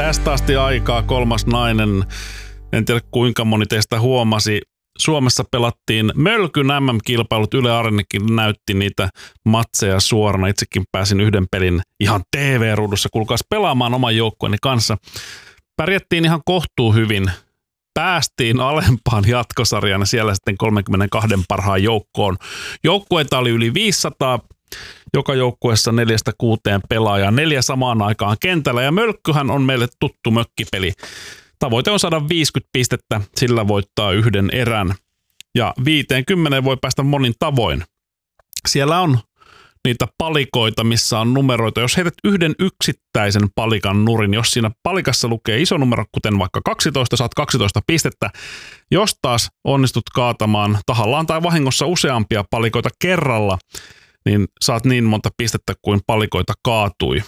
Tästä asti aikaa kolmas nainen. En tiedä kuinka moni teistä huomasi. Suomessa pelattiin Mölkyn MM-kilpailut. Yle Areenakin näytti niitä matseja suorana. Itsekin pääsin yhden pelin ihan TV-ruudussa kuulkaas pelaamaan oman joukkueeni kanssa. Pärjättiin ihan kohtuu hyvin. Päästiin alempaan jatkosarjaan ja siellä sitten 32 parhaan joukkoon. Joukkueita oli yli 500. Joka joukkueessa 4-6 pelaajaa, 4 samaan aikaan kentällä. Ja Mölkkyhän on meille tuttu mökkipeli. Tavoite on saada 50 pistettä, sillä voittaa yhden erän. Ja 50 voi päästä monin tavoin. Siellä on niitä palikoita, missä on numeroita. Jos heität yhden yksittäisen palikan nurin, jos siinä palikassa lukee iso numero, kuten vaikka 12, saat 12 pistettä. Jos taas onnistut kaatamaan tahallaan tai vahingossa useampia palikoita kerralla, niin saat niin monta pistettä kuin palikoita kaatui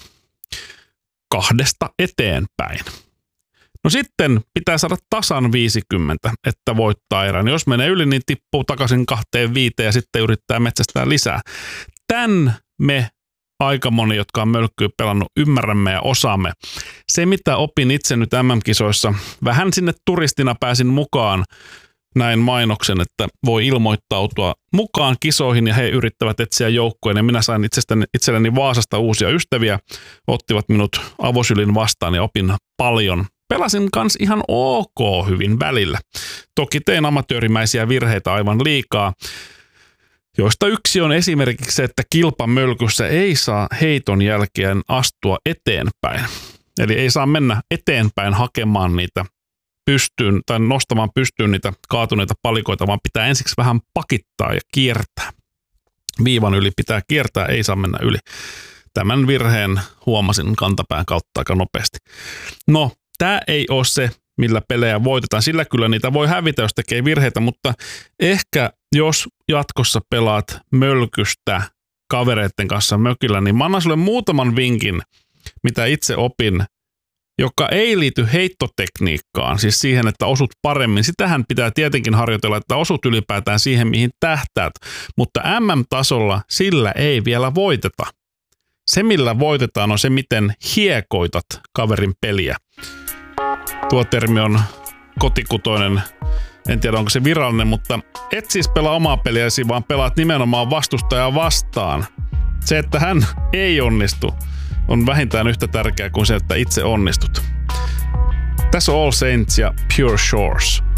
2 eteenpäin. No sitten pitää saada tasan 50, että voittaa erän. Jos menee yli, niin tippuu takaisin 2-5 ja sitten yrittää metsästää lisää. Tän me aika moni, jotka on Mölkkyä pelannut, ymmärrämme ja osaamme. Se, mitä opin itse nyt MM-kisoissa, vähän sinne turistina pääsin mukaan, näin mainoksen, että voi ilmoittautua mukaan kisoihin ja he yrittävät etsiä joukkueen. Ja minä sain itselleni Vaasasta uusia ystäviä, ottivat minut avosylin vastaan ja opin paljon. Pelasin kans ihan ok hyvin välillä. Toki tein amatöörimäisiä virheitä aivan liikaa, joista yksi on esimerkiksi se, että kilpamölkyssä ei saa heiton jälkeen astua eteenpäin. Eli ei saa mennä eteenpäin hakemaan niitä pystyyn tai nostamaan pystyyn niitä kaatuneita palikoita, vaan pitää ensiksi vähän pakittaa ja kiertää. Viivan yli pitää kiertää, ei saa mennä yli. Tämän virheen huomasin kantapään kautta aika nopeasti. No, tämä ei ole se, millä pelejä voitetaan. Sillä kyllä niitä voi hävitä, jos tekee virheitä, mutta ehkä jos jatkossa pelaat Mölkystä kavereiden kanssa mökillä, niin mä annan sulle muutaman vinkin, mitä itse opin, joka ei liity heittotekniikkaan, siis siihen, että osut paremmin. Sitähän pitää tietenkin harjoitella, että osut ylipäätään siihen, mihin tähtäät, mutta MM-tasolla sillä ei vielä voiteta. Se, millä voitetaan, on se, miten hiekoitat kaverin peliä. Tuo termi on kotikutoinen, en tiedä onko se virallinen, mutta et siis pelaa omaa peliäsi, vaan pelaat nimenomaan vastustajaa vastaan. Se, että hän ei onnistu, on vähintään yhtä tärkeää kuin se, että itse onnistut. Tässä on All Saints ja Pure Shores.